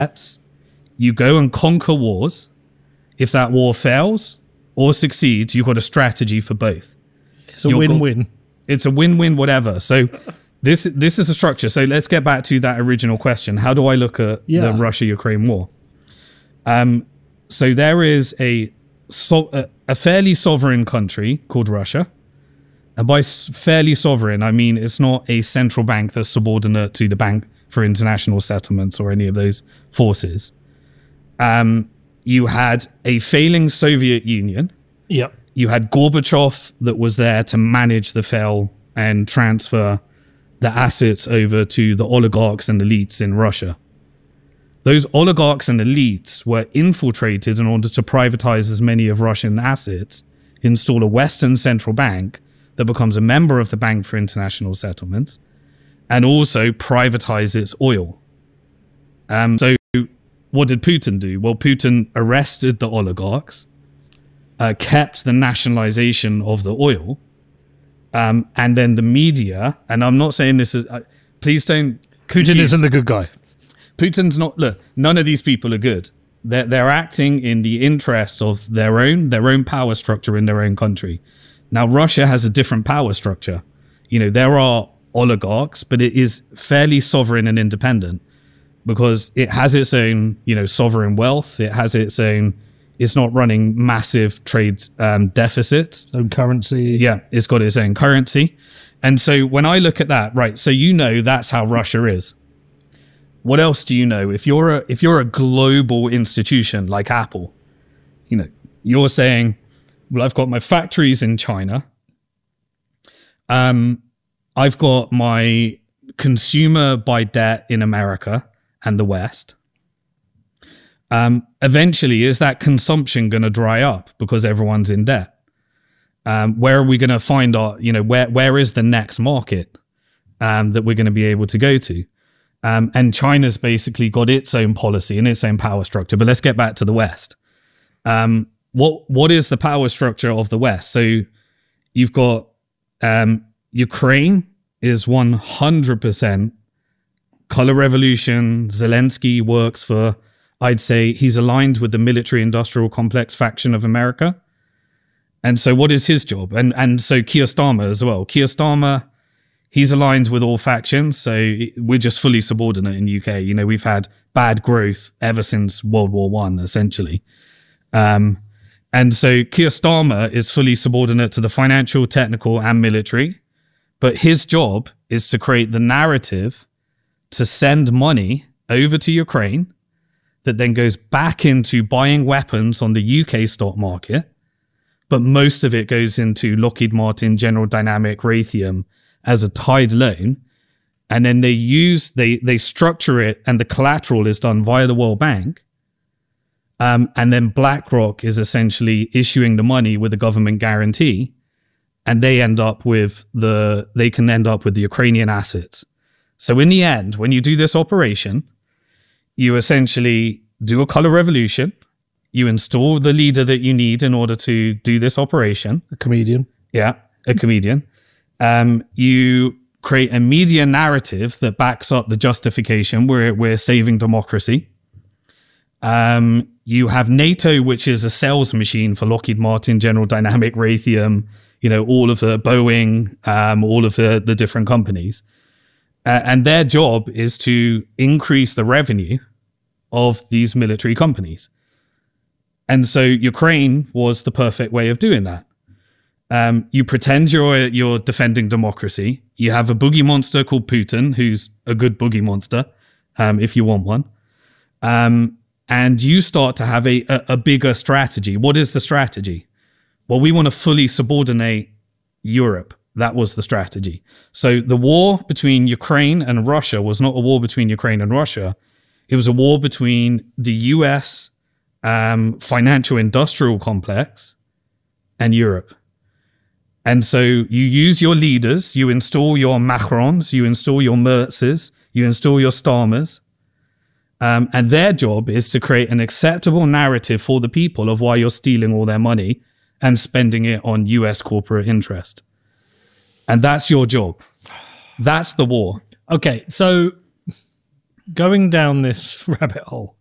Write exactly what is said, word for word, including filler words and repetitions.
debts. You go and conquer wars. If that war fails or succeeds, you've got a strategy for both. It's a win-win. It's a win-win, whatever. So this this is a structure. So let's get back to that original question. How do I look at yeah. the Russia-Ukraine war? Um, so there is a, so, a a fairly sovereign country called Russia. And by fairly sovereign, I mean it's not a central bank that's subordinate to the Bank for International Settlements or any of those forces. Um, you had a failing Soviet Union. Yep. You had Gorbachev that was there to manage the fail and transfer the assets over to the oligarchs and elites in Russia. Those oligarchs and elites were infiltrated in order to privatize as many of Russian assets, install a Western central bank that becomes a member of the Bank for International Settlements, and also privatize its oil. Um, so what did Putin do? Well, Putin arrested the oligarchs, uh, kept the nationalization of the oil, um, and then the media, and I'm not saying this is, uh, please don't... Putin confuse. Isn't the good guy. Putin's not, look, none of these people are good. They're, they're acting in the interest of their own, their own power structure in their own country. Now, Russia has a different power structure. You know, there are oligarchs, but it is fairly sovereign and independent because it has its own, you know, sovereign wealth. It has its own, it's not running massive trade um, deficits. Own currency. Yeah, it's got its own currency. And so when I look at that, right, so you know that's how Russia is. What else do you know? If you're a, if you're a global institution like Apple, you know, you're saying, well, I've got my factories in China. Um, I've got my consumer by debt in America and the West. Um, eventually, is that consumption going to dry up because everyone's in debt? Um, where are we going to find our, you know, where where is the next market um, that we're going to be able to go to? Um, and China's basically got its own policy and its own power structure. But let's get back to the West. Um, what what is the power structure of the West? So you've got um, Ukraine is one hundred percent color revolution. Zelensky works for, I'd say he's aligned with the military industrial complex faction of America. And so what is his job? And and so Keir Starmer as well. Keir Starmer, he's aligned with all factions. So we're just fully subordinate in the U K. You know, we've had bad growth ever since World War One, essentially. Um, and so Keir Starmer is fully subordinate to the financial, technical, and military. But his job is to create the narrative to send money over to Ukraine that then goes back into buying weapons on the U K stock market. But most of it goes into Lockheed Martin, General Dynamic, Raytheon as a tied loan. And then they use, they, they structure it, and the collateral is done via the World Bank. Um, and then BlackRock is essentially issuing the money with a government guarantee. And they end up with the, they can end up with the Ukrainian assets. So in the end, when you do this operation, you essentially do a color revolution. You install the leader that you need in order to do this operation. A comedian. Yeah, a comedian. Um, you create a media narrative that backs up the justification. We're, we're saving democracy. Um, you have NATO, which is a sales machine for Lockheed Martin, General Dynamic, Raytheon, you know, all of the Boeing, um, all of the, the different companies. Uh, and their job is to increase the revenue of these military companies. And so Ukraine was the perfect way of doing that. Um, you pretend you're you're defending democracy. You have a boogie monster called Putin, who's a good boogie monster, um, if you want one. Um, and you start to have a, a, a bigger strategy. What is the strategy? Well, we want to fully subordinate Europe. That was the strategy. So the war between Ukraine and Russia was not a war between Ukraine and Russia. It was a war between the U S um, financial industrial complex and Europe. And so you use your leaders, you install your Macrons, you install your Merzes, you install your Starmers. Um, and their job is to create an acceptable narrative for the people of why you're stealing all their money and spending it on U S corporate interest. And that's your job. That's the war. Okay, so going down this rabbit hole,